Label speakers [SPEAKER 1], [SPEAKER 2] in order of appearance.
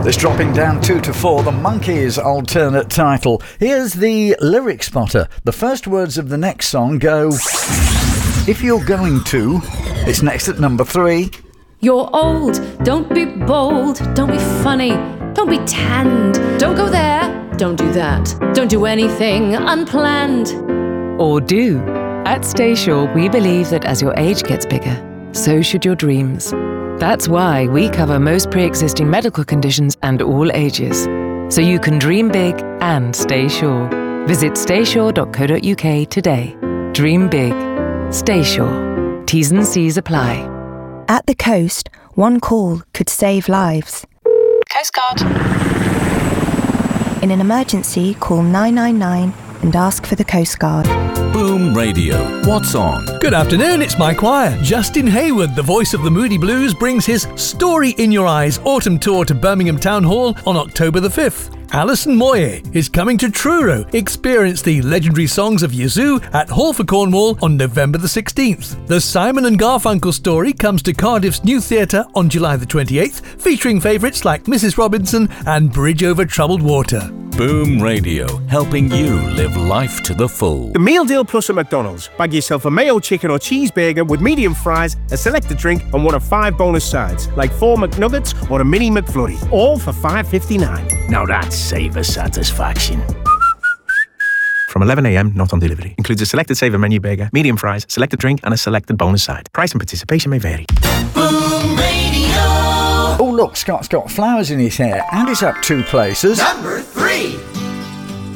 [SPEAKER 1] It's dropping down 2 to 4, the Monkees' alternate title. Here's the lyric spotter. The first words of the next song go, if you're going to. It's next at number 3.
[SPEAKER 2] You're old, don't be bold, don't be funny, don't be tanned, don't go there, don't do that, don't do anything unplanned.
[SPEAKER 3] Or do. At Staysure, we believe that as your age gets bigger, so should your dreams. That's why we cover most pre-existing medical conditions and all ages. So you can dream big and stay sure. Visit staysure.co.uk today. Dream big. Stay sure. T's and C's apply.
[SPEAKER 4] At the coast, one call could save lives.
[SPEAKER 3] Coast Guard.
[SPEAKER 4] In an emergency, call 999 and ask for the Coast Guard.
[SPEAKER 5] Boom Radio. What's on?
[SPEAKER 6] Good afternoon, it's Mike Wire. Justin Hayward, the voice of the Moody Blues, brings his Story in Your Eyes autumn tour to Birmingham Town Hall on October the 5th. Alison Moyet is coming to Truro. Experience the legendary songs of Yazoo at Hall for Cornwall on November the 16th. The Simon and Garfunkel story comes to Cardiff's New Theatre on July the 28th, featuring favourites like Mrs. Robinson and Bridge Over Troubled Water.
[SPEAKER 5] Boom Radio, helping you live life to the full.
[SPEAKER 7] The Meal Deal Plus at McDonald's. Bag yourself a mayo chicken or cheeseburger with medium fries, a selected drink and one of 5 bonus sides, like 4 McNuggets or a mini McFlurry, all for $5.59. Now that's saver satisfaction. From 11 a.m, not on delivery. Includes a selected saver menu burger, medium fries, selected drink and a selected bonus side. Price and participation may vary.
[SPEAKER 1] Oh look, Scott's got flowers in his hair and he's up 2 places.
[SPEAKER 8] Number